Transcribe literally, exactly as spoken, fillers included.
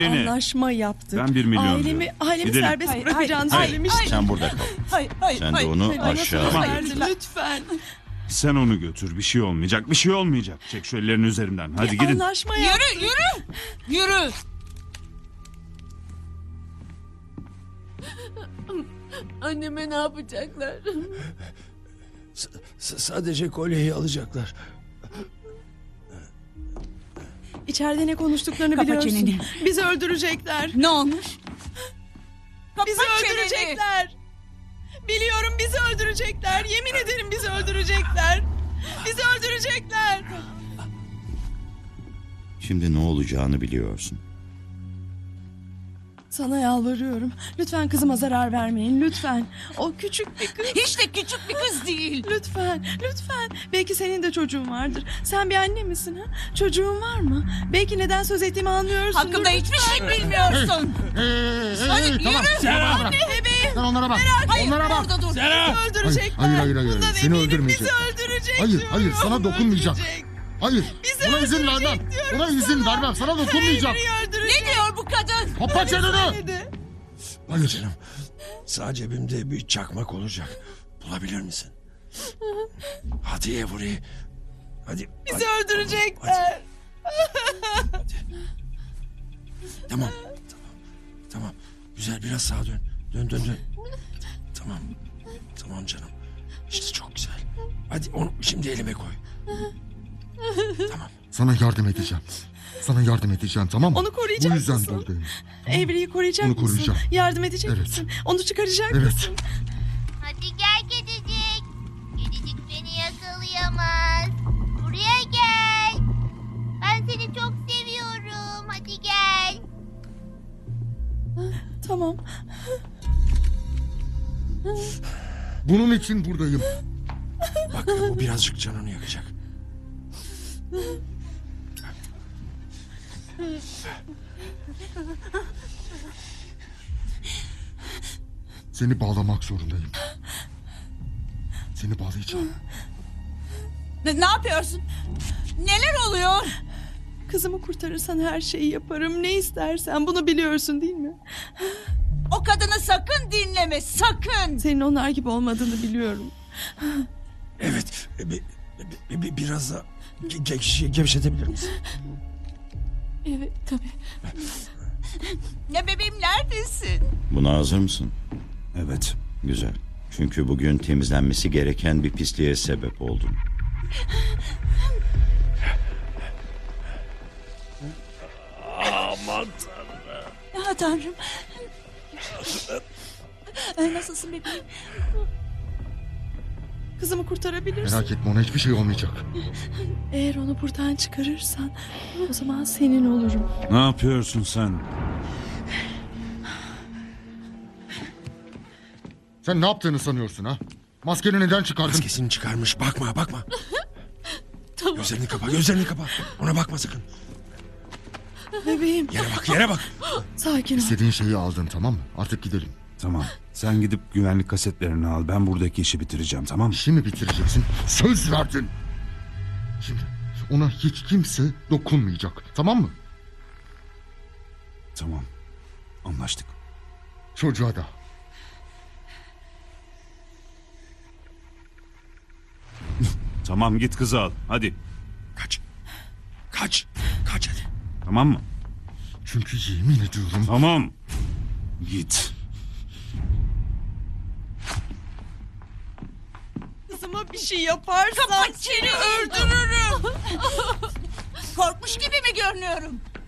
Anlaşma yaptık. Ben bir milyon Ailemi, diyorum. ailemi Gidelim. serbest Hayır, bırakacağını hayır, söylemiştin. hayır. Sen burada kal. Hayır, hayır, Sen de hayır. onu Bana söz aşağı... verdin, lütfen. Sen onu götür. Bir şey olmayacak. Bir şey olmayacak. Çek şu ellerini üzerimden. Hadi gidin. Anlaşma yaptık. Yürü, yürü. Yürü. Anneme ne yapacaklar? S- sadece kolyeyi alacaklar. İçeride ne konuştuklarını Kapa biliyorsun. çeneni. Bizi öldürecekler. Ne olmuş? Kapa Bizi çeneni. öldürecekler. Biliyorum bizi öldürecekler. Yemin ederim bizi öldürecekler. Bizi öldürecekler. Şimdi ne olacağını biliyorsun. Sana yalvarıyorum. Lütfen kızıma zarar vermeyin. Lütfen. O küçük bir kız. Hiç de küçük bir kız değil. Lütfen, lütfen. Belki senin de çocuğun vardır. Sen bir anne misin ha? Çocuğun var mı? Belki neden söz ettiğimi anlıyorsun. Hakkında hiçbir şey bilmiyorsun. Hadi yürü. Anne, bebeğim. Sen onlara bak. Hayır, onlara bak. orada dur. Bizi öldürecekler. Hayır, hayır, hayır, hayır. Bundan Seni eminim, öldürmeyecek. Bizi öldürecek Hayır, diyorum. hayır, sana dokunmayacak. Öldürecek. Hayır. Bizi Buna izin öldürecek vermem. diyorum Buna izin vermem. Sana dokunmayacağım. Beni öldürecek. Ne diyor bu kadın? Kapa çeneni. Dedi. Hayır canım. Sağ cebimde bir çakmak olacak. Bulabilir misin? Hadi Evuri. Hadi. Bizi hadi. öldürecekler. Tamam. Tamam. Tamam. Güzel, biraz sağa dön. Dön dön dön. Tamam. Tamam canım. İşte çok güzel. Hadi onu şimdi elime koy. Tamam. Sana yardım edeceğim. Sana yardım edeceğim, tamam mı? Onu koruyacak Bu yüzden mısın? buradayım. Evriyi koruyacak Onu mısın? koruyacağım. Yardım edecek Evet. misin? Onu çıkaracak Evet. mısın? Hadi gel kedicik. Kedicik beni yakalayamaz. Buraya gel. Ben seni çok seviyorum. Hadi gel. Tamam. Bunun için buradayım. Bak bu birazcık canını yakacak. Seni bağlamak zorundayım. Seni bağlayacağım. Ne, ne yapıyorsun? Neler oluyor? Kızımı kurtarırsan her şeyi yaparım. Ne istersen. Bunu biliyorsun değil mi? O kadını sakın dinleme, sakın. Senin onlar gibi olmadığını biliyorum. Evet. Bir, bir, bir, biraz da ge- ge- gevşetebilir misin? Evet tabii. Ne bebeğim, neredesin? Buna hazır mısın? Evet. Güzel. Çünkü bugün temizlenmesi gereken bir pisliğe sebep oldun. Ya Tanrım. Ee, Nasılsın bebeğim? Kızımı kurtarabilirsin. Merak etme, ona hiçbir şey olmayacak. Eğer onu buradan çıkarırsan o zaman senin olurum. Ne yapıyorsun sen? Sen ne yaptığını sanıyorsun ha? Maskeni neden çıkardın? Maskesini çıkarmış. Bakma bakma. Tamam. Gözlerini kapa, gözlerini kapa. Ona bakma sakın. Bebeğim Yere bak, yere bak. sakin ol. İstediğin şeyi aldın, tamam mı? Artık gidelim. Tamam. Sen gidip güvenlik kasetlerini al. Ben buradaki işi bitireceğim, tamam mı? İşi mi bitireceksin? Söz verdin. Şimdi ona hiç kimse dokunmayacak, tamam mı? Tamam. Anlaştık. Çocuğa da. Tamam, git kızı al. Hadi. Kaç. Kaç. Kaç hadi. Tamam mı? Çünkü yemin ediyorum... Tamam. Git. Kızıma bir şey yaparsan Kapat çeneni, öldürürüm. Korkmuş gibi mi görünüyorum?